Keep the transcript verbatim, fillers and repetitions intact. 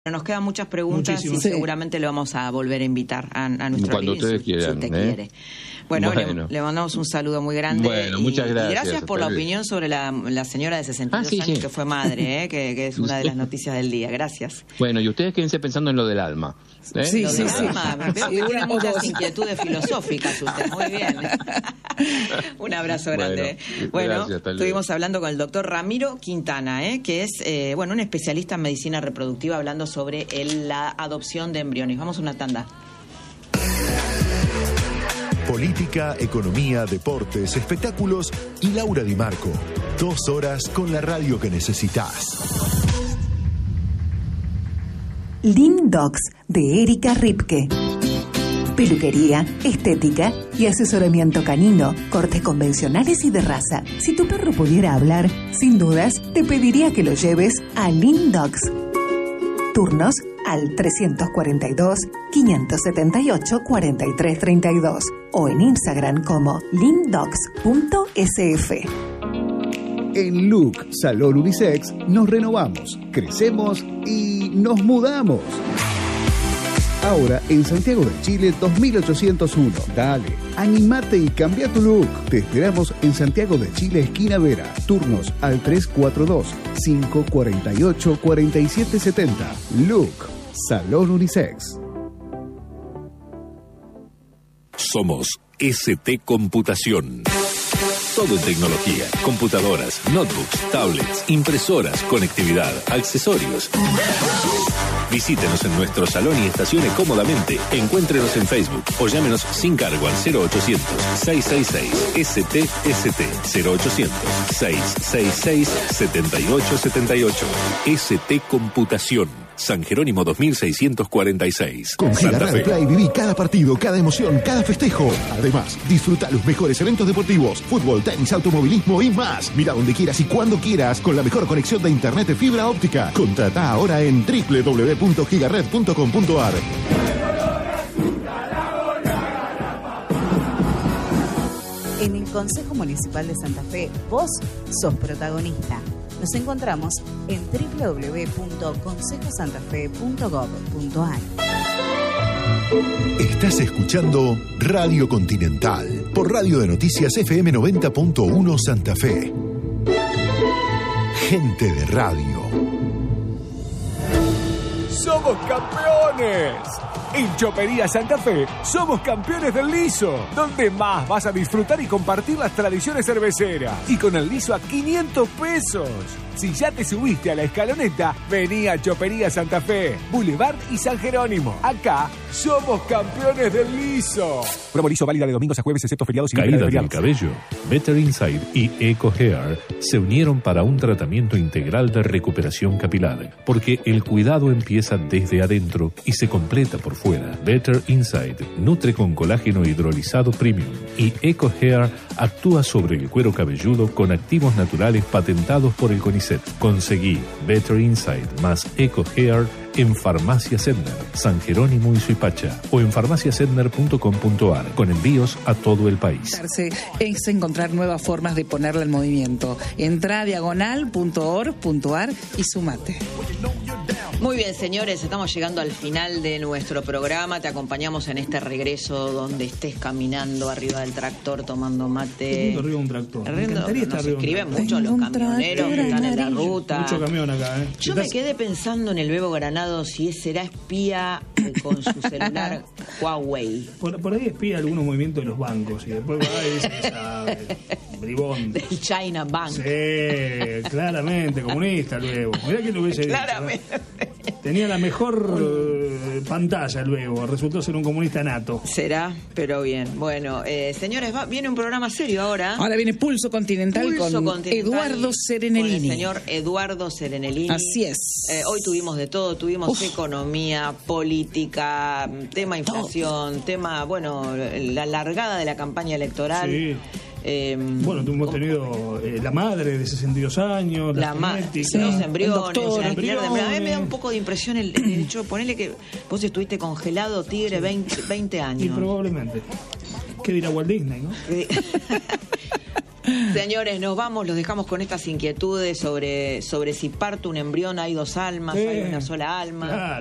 Nos quedan muchas preguntas Muchísimo. y sí. seguramente le vamos a volver a invitar a, a nuestro Cuando ustedes quieran, si usted ¿eh? quiere. Bueno, bueno. Le, le mandamos un saludo muy grande. Bueno, y, muchas gracias. Y gracias por la opinión sobre la, la señora de sesenta y dos ah, sí, años sí. que fue madre, ¿eh? que, que es una de las noticias del día. Gracias. Bueno, y ustedes quédense pensando en lo del alma. ¿eh? Sí, sí, sí. Alma. Veo que tiene muchas inquietudes filosóficas usted. Muy bien. Un abrazo grande. Bueno, bueno estuvimos hablando con el doctor Ramiro Quintana, ¿eh? que es eh, bueno un especialista en medicina reproductiva, hablando sobre el, la adopción de embriones. Vamos a una tanda. Política, economía, deportes, espectáculos y Laura Di Marco. Dos horas con la radio que necesitas. Lindox de Erika Ripke. Peluquería, estética y asesoramiento canino, cortes convencionales y de raza. Si tu perro pudiera hablar, sin dudas, te pediría que lo lleves a Lindox. Turnos al trescientos cuarenta y dos, quinientos setenta y ocho, cuarenta y tres treinta y dos o en Instagram como lindox punto s f. En Look Salón Unisex nos renovamos, crecemos y nos mudamos. Ahora en Santiago de Chile dos mil ochocientos uno. Dale, animate y cambia tu look. Te esperamos en Santiago de Chile, esquina Vera. Turnos al tres cuatro dos, cinco cuatro ocho, cuatro siete siete cero. Look Salón Unisex. Somos S T Computación. Todo en tecnología, computadoras, notebooks, tablets, impresoras, conectividad, accesorios. Visítenos en nuestro salón y estacione cómodamente. Encuéntrenos en Facebook o llámenos sin cargo al cero ochocientos, seiscientos sesenta y seis S T S T cero ochocientos, seiscientos sesenta y seis, setenta y ocho setenta y ocho. S T Computación. San Jerónimo dos mil seiscientos cuarenta y seis. Con Giga Play viví cada partido, cada emoción, cada festejo. Además, disfruta los mejores eventos deportivos, fútbol, tenis, automovilismo y más. Mira donde quieras y cuando quieras con la mejor conexión de internet de fibra óptica. Contrata ahora en doble u doble u doble u punto gigared punto com punto a r. En el Consejo Municipal de Santa Fe, vos sos protagonista. Nos encontramos en doble u doble u doble u punto consejo santa fe punto gob punto a r. Estás escuchando Radio Continental por Radio de Noticias F M noventa punto uno Santa Fe. Gente de radio. ¡Somos campeones! En Chopería Santa Fe somos campeones del liso, donde más vas a disfrutar y compartir las tradiciones cerveceras. Y con el liso a quinientos pesos. Si ya te subiste a la escaloneta, vení a Chopería Santa Fe, Boulevard y San Jerónimo. Acá somos campeones del liso. Promo liso válida de domingos a jueves, excepto feriados y caída del cabello. Better Inside y Eco Hair se unieron para un tratamiento integral de recuperación capilar, porque el cuidado empieza desde adentro y se completa por fuera. Better Inside nutre con colágeno hidrolizado premium y Eco Hair actúa sobre el cuero cabelludo con activos naturales patentados por el CONICET. Conseguí Better Inside más Eco Hair en Farmacia Sedner, San Jerónimo y Suipacha, o en farmacia sedner punto com punto a r, con envíos a todo el país. Es encontrar nuevas formas de ponerle el movimiento. Entra a diagonal punto org punto a r y sumate. Muy bien, señores, estamos llegando al final de nuestro programa. Te acompañamos en este regreso donde estés caminando arriba del tractor tomando mate. Arriba de un tractor. Me encantaría estar arriba. Nos escriben mucho los camioneros que están en la ruta. Mucho camión acá, ¿eh? Yo me quedé pensando en el Bebo Granado, si será espía con su celular Huawei. Por, por ahí espía algunos movimientos de los bancos y después va y dice que sabe. Bribón. Del China Bank. Sí, claramente, comunista luego. Mirá que lo hubiese dicho. Claramente. ¿no? Tenía la mejor uh, pantalla luego, resultó ser un comunista nato. Será, pero bien. Bueno, eh, señores, va, viene un programa serio ahora. Ahora viene Pulso Continental Pulso con Continental, Eduardo Serenellini. Con el señor Eduardo Serenellini. Así es. Eh, hoy tuvimos de todo, tuvimos Uf. economía, política, tema inflación, todo. tema, bueno, la largada de la campaña electoral. Sí. Eh, bueno, hemos tenido eh, la madre de sesenta y dos años, la madre, sí, los embriones, el doctor, el embriones. A mí me da un poco de impresión el, el hecho, ponele que vos estuviste congelado, tigre, sí. veinte, veinte años. Y probablemente. ¿Qué dirá Walt Disney, no? Señores, nos vamos, los dejamos con estas inquietudes sobre, sobre si parto un embrión hay dos almas, Eh, hay una sola alma. claro.